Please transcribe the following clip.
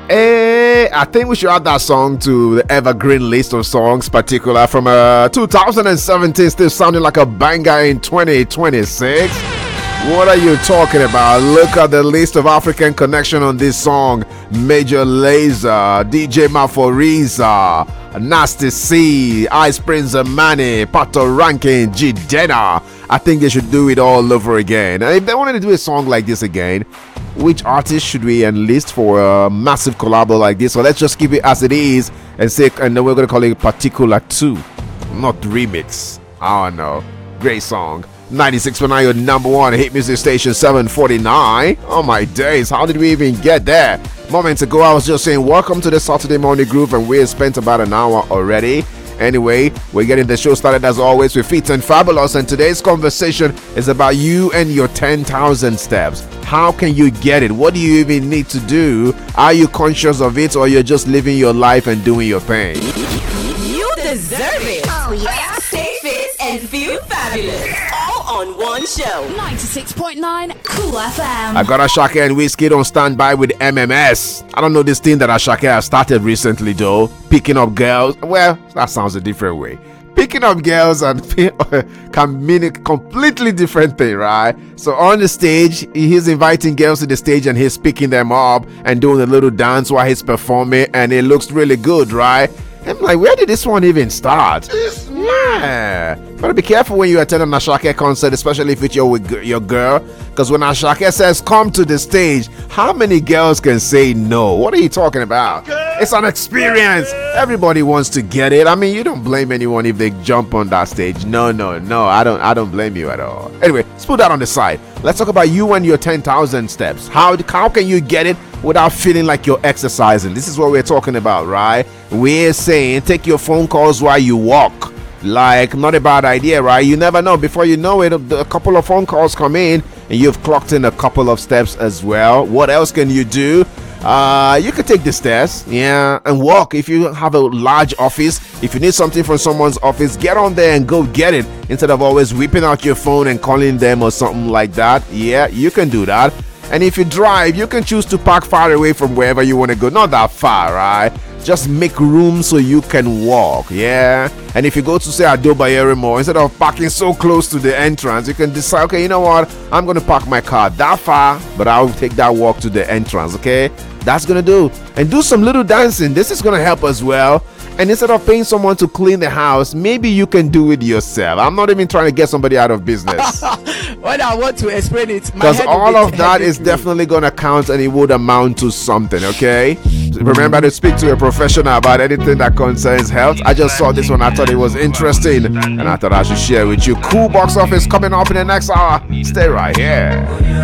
I think we should add that song to the evergreen list of songs, particular from 2017, still sounding like a banger in 2026. What are you talking about? Look at the list of African connection on this song. Major Lazer, DJ Maforiza, Nasty C, Ice Prince Amani, Pato Rankin, G Dena. I think they should do it all over again. And if they wanted to do a song like this again, which artist should we enlist for a massive collabo like this? So let's just keep it as it is and say, and then we're going to call it Particular 2, not remix. I don't know. Great song. 96.9, your number one hit music station, 749. Oh my days, how did we even get there? Moments ago, I was just saying, welcome to the Saturday Morning Groove, and we have spent about an hour already. Anyway, we're getting the show started as always with Fit and Fabulous, and today's conversation is about you and your 10,000 steps. How can you get it? What do you even need to do? Are you conscious of it, or you're just living your life and doing your thing? You deserve it. Oh yeah. Stay fit and feel fabulous. All on one show. 96.9 Cool FM. I got Ashake and Whiskey on standby with MMS. I don't know this thing that Ashake has started recently though. Picking up girls. Well, that sounds a different way. Picking up girls and can mean a completely different thing, right? So on the stage, he's inviting girls to the stage and he's picking them up and doing a little dance while he's performing, and it looks really good, right? I'm like, where did this one even start? Yeah. But be careful when you attend an Ashake concert, especially if it's your girl. Because when Ashake says, come to the stage, how many girls can say no? What are you talking about? It's an experience. Everybody wants to get it. I mean, you don't blame anyone if they jump on that stage. No. I don't blame you at all. Anyway, let's put that on the side. Let's talk about you and your 10,000 steps. How can you get it without feeling like you're exercising? This is what we're talking about, right? We're saying take your phone calls while you walk. Like, not a bad idea, right? You never know. Before you know it, a couple of phone calls come in and you've clocked in a couple of steps as well. What else can you do? You could take the stairs, yeah, and walk. If you have a large office, if you need something from someone's office, get on there and go get it instead of always whipping out your phone and calling them or something like that. Yeah, you can do that. And if you drive, you can choose to park far away from wherever you want to go. Not that far, right? Just make room so you can walk, yeah? And if you go to, say, Adobayere Mall, instead of parking so close to the entrance, you can decide, okay, you know what? I'm going to park my car that far, but I'll take that walk to the entrance, okay? That's going to do. And do some little dancing. This is going to help as well. And instead of paying someone to clean the house, maybe you can do it yourself. I'm not even trying to get somebody out of business. When I want to explain it, because all of that is definitely going to count, and it would amount to something, okay? Remember to speak to a professional about anything that concerns health. I just saw this one. I thought it was interesting, and I thought I should share with you. Cool box office coming up in the next hour. Stay right here.